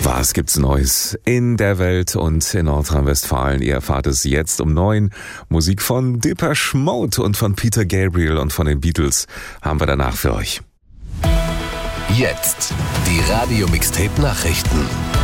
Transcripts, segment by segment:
Was gibt's Neues in der Welt und in Nordrhein-Westfalen? Ihr erfahrt es jetzt um 9. Musik von Depeche Mode und von Peter Gabriel und von den Beatles haben wir danach für euch. Jetzt die Radio-Mixtape-Nachrichten.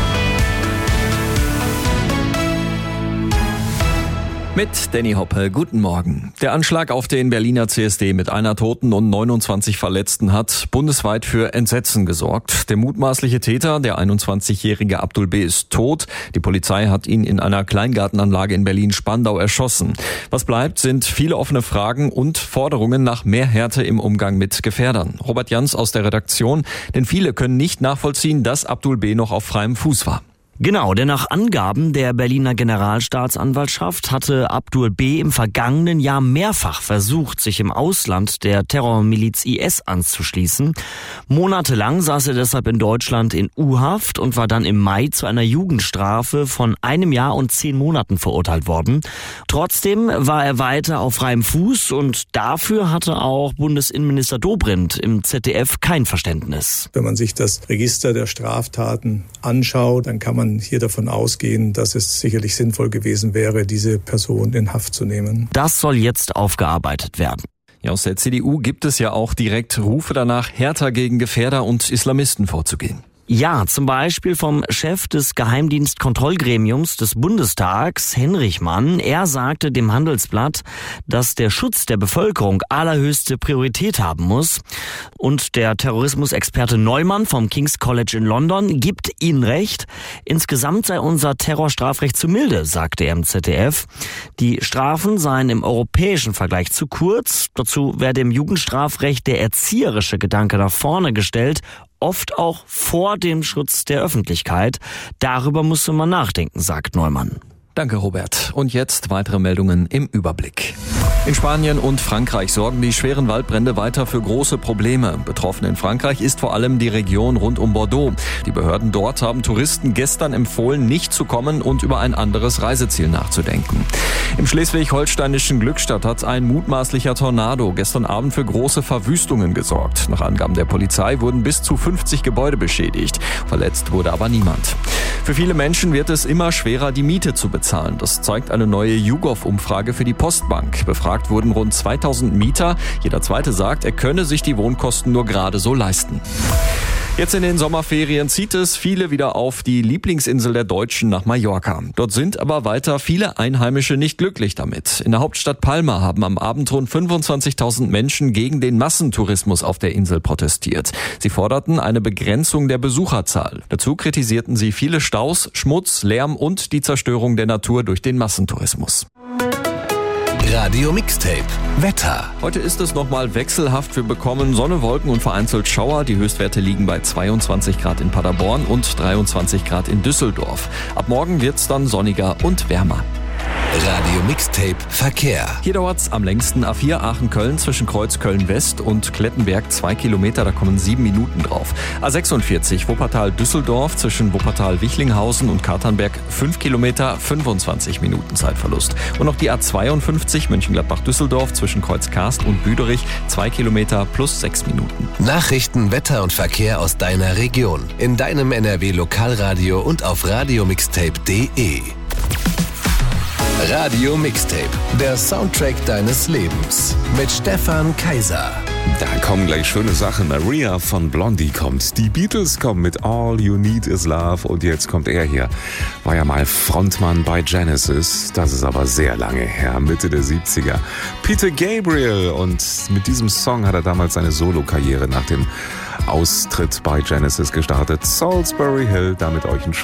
Mit Danny Hoppe, guten Morgen. Der Anschlag auf den Berliner CSD mit einer Toten und 29 Verletzten hat bundesweit für Entsetzen gesorgt. Der mutmaßliche Täter, der 21-jährige Abdul B., ist tot. Die Polizei hat ihn in einer Kleingartenanlage in Berlin-Spandau erschossen. Was bleibt, sind viele offene Fragen und Forderungen nach mehr Härte im Umgang mit Gefährdern. Robert Jans aus der Redaktion, denn viele können nicht nachvollziehen, dass Abdul B. noch auf freiem Fuß war. Genau, denn nach Angaben der Berliner Generalstaatsanwaltschaft hatte Abdul B. im vergangenen Jahr mehrfach versucht, sich im Ausland der Terrormiliz IS anzuschließen. Monatelang saß er deshalb in Deutschland in U-Haft und war dann im Mai zu einer Jugendstrafe von 1 Jahr und 10 Monaten verurteilt worden. Trotzdem war er weiter auf freiem Fuß und dafür hatte auch Bundesinnenminister Dobrindt im ZDF kein Verständnis. Wenn man sich das Register der Straftaten anschaut, dann kann man hier davon ausgehen, dass es sicherlich sinnvoll gewesen wäre, diese Person in Haft zu nehmen. Das soll jetzt aufgearbeitet werden. Ja, aus der CDU gibt es ja auch direkt Rufe danach, härter gegen Gefährder und Islamisten vorzugehen. Ja, zum Beispiel vom Chef des Geheimdienstkontrollgremiums des Bundestags, Henrichmann. Er sagte dem Handelsblatt, dass der Schutz der Bevölkerung allerhöchste Priorität haben muss. Und der Terrorismusexperte Neumann vom King's College in London gibt ihnen recht. Insgesamt sei unser Terrorstrafrecht zu milde, sagte er im ZDF. Die Strafen seien im europäischen Vergleich zu kurz. Dazu werde im Jugendstrafrecht der erzieherische Gedanke nach vorne gestellt, oft auch vor dem Schutz der Öffentlichkeit. Darüber musste man nachdenken, sagt Neumann. Danke, Robert. Und jetzt weitere Meldungen im Überblick. In Spanien und Frankreich sorgen die schweren Waldbrände weiter für große Probleme. Betroffen in Frankreich ist vor allem die Region rund um Bordeaux. Die Behörden dort haben Touristen gestern empfohlen, nicht zu kommen und über ein anderes Reiseziel nachzudenken. Im schleswig-holsteinischen Glückstadt hat ein mutmaßlicher Tornado gestern Abend für große Verwüstungen gesorgt. Nach Angaben der Polizei wurden bis zu 50 Gebäude beschädigt. Verletzt wurde aber niemand. Für viele Menschen wird es immer schwerer, die Miete zu bezahlen. Das zeigt eine neue YouGov-Umfrage für die Postbank. Befragt wurden rund 2000 Mieter. Jeder Zweite sagt, er könne sich die Wohnkosten nur gerade so leisten. Jetzt in den Sommerferien zieht es viele wieder auf die Lieblingsinsel der Deutschen nach Mallorca. Dort sind aber weiter viele Einheimische nicht glücklich damit. In der Hauptstadt Palma haben am Abend rund 25.000 Menschen gegen den Massentourismus auf der Insel protestiert. Sie forderten eine Begrenzung der Besucherzahl. Dazu kritisierten sie viele Staus, Schmutz, Lärm und die Zerstörung der Natur durch den Massentourismus. Radio Mixtape Wetter. Heute ist es nochmal wechselhaft. Wir bekommen Sonne, Wolken und vereinzelt Schauer. Die Höchstwerte liegen bei 22 Grad in Paderborn und 23 Grad in Düsseldorf. Ab morgen wird's dann sonniger und wärmer. Radio Mixtape Verkehr. Hier dauert's am längsten A4 Aachen-Köln zwischen Kreuz Köln-West und Klettenberg 2 Kilometer, da kommen 7 Minuten drauf. A46 Wuppertal-Düsseldorf zwischen Wuppertal-Wichlinghausen und Katernberg 5 Kilometer, 25 Minuten Zeitverlust. Und noch die A52 Mönchengladbach-Düsseldorf zwischen Kreuz-Karst und Büderich 2 Kilometer plus 6 Minuten. Nachrichten, Wetter und Verkehr aus deiner Region. In deinem NRW-Lokalradio und auf radiomixtape.de. Radio Mixtape, der Soundtrack deines Lebens mit Stefan Kaiser. Da kommen gleich schöne Sachen. Maria von Blondie kommt. Die Beatles kommen mit All You Need Is Love. Und jetzt kommt er hier. War ja mal Frontmann bei Genesis. Das ist aber sehr lange her, Mitte der 70er. Peter Gabriel. Und mit diesem Song hat er damals seine Solo-Karriere nach dem Austritt bei Genesis gestartet. Salisbury Hill, damit euch ein